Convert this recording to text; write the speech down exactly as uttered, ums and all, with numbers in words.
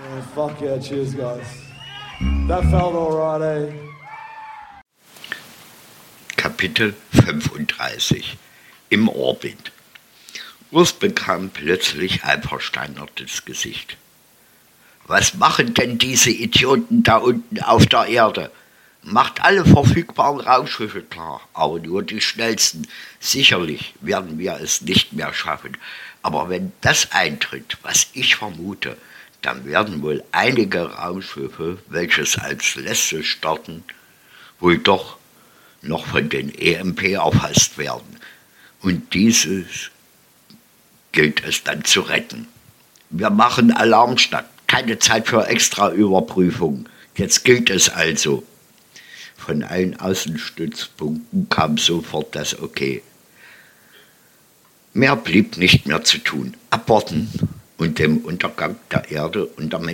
Yeah, fuck yeah, cheers guys. That felt alright, eh? Kapitel fünfunddreißig. Im Orbit. Urs bekam plötzlich ein versteinertes Gesicht. Was machen denn diese Idioten da unten auf der Erde? Macht alle verfügbaren Raumschiffe klar, aber nur die schnellsten. Sicherlich werden wir es nicht mehr schaffen. Aber wenn das eintritt, was ich vermute, dann werden wohl einige Raumschiffe, welches als letztes starten, wohl doch noch von den E M P erfasst werden. Und dieses gilt es dann zu retten. Wir machen Alarmstand, keine Zeit für Extraüberprüfungen. Jetzt gilt es also. Von allen Außenstützpunkten kam sofort das Okay. Mehr blieb nicht mehr zu tun. Abwarten und dem Untergang der Erde und der